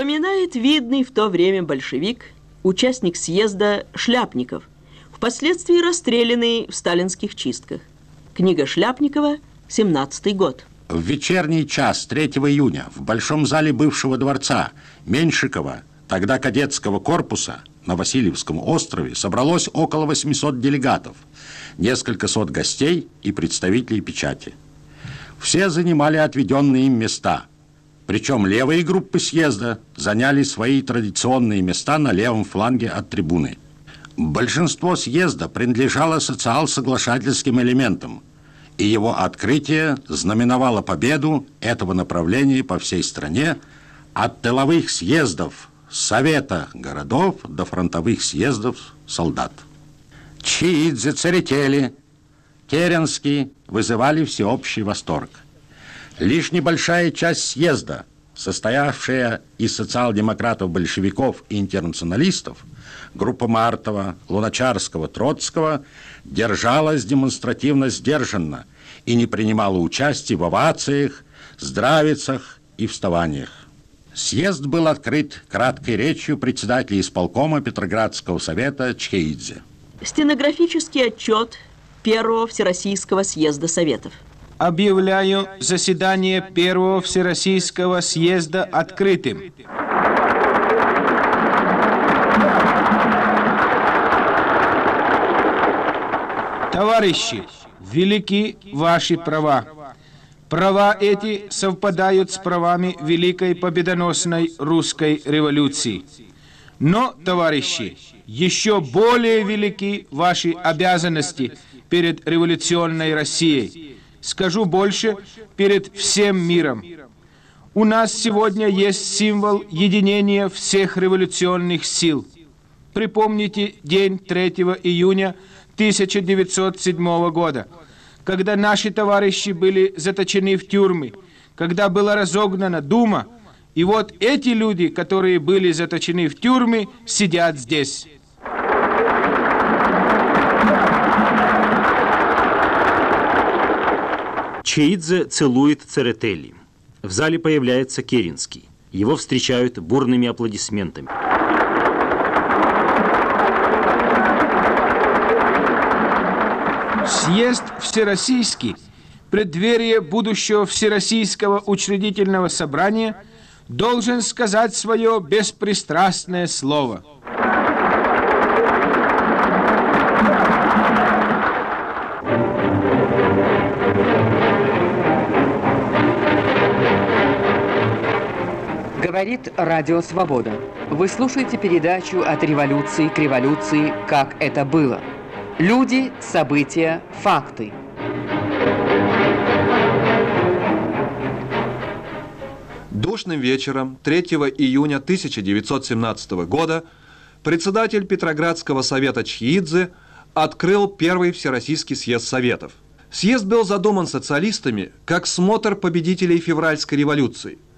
Вспоминает видный в то время большевик, участник съезда Шляпников, впоследствии расстрелянный в сталинских чистках. Книга Шляпникова, 17-й год. В вечерний час 3 июня в Большом зале бывшего дворца Меньшикова, тогда кадетского корпуса, на Васильевском острове собралось около 800 делегатов, несколько сот гостей и представителей печати. Все занимали отведенные им места. Причем левые группы съезда заняли свои традиционные места на левом фланге от трибуны. Большинство съезда принадлежало социал-соглашательским элементам, и его открытие знаменовало победу этого направления по всей стране от тыловых съездов Совета городов до фронтовых съездов солдат. Чиидзе, Церетели, Керенский вызывали всеобщий восторг. Лишь небольшая часть съезда, состоявшая из социал-демократов-большевиков и интернационалистов, группа Мартова, Луначарского, Троцкого, держалась демонстративно сдержанно и не принимала участия в овациях, здравицах и вставаниях. Съезд был открыт краткой речью председателя исполкома Петроградского совета Чхеидзе. Стенографический отчет Первого Всероссийского съезда Советов. Объявляю заседание Первого Всероссийского съезда открытым. Товарищи, велики ваши права. Права эти совпадают с правами великой победоносной русской революции. Но, товарищи, еще более велики ваши обязанности перед революционной Россией. Скажу больше, перед всем миром. У нас сегодня есть символ единения всех революционных сил. Припомните день 3 июня 1907 года, когда наши товарищи были заточены в тюрьмы, когда была разогнана Дума, и вот эти люди, которые были заточены в тюрьмы, сидят здесь. Чхеидзе целует Церетели. В зале появляется Керенский. Его встречают бурными аплодисментами. Съезд Всероссийский, преддверие будущего Всероссийского учредительного собрания, должен сказать свое беспристрастное слово. Говорит Радио Свобода. Вы слушаете передачу «От революции к революции. Как это было». Люди, события, факты. Душным вечером 3 июня 1917 года председатель Петроградского совета Чхеидзе открыл Первый Всероссийский съезд Советов. Съезд был задуман социалистами как смотр победителей февральской революции.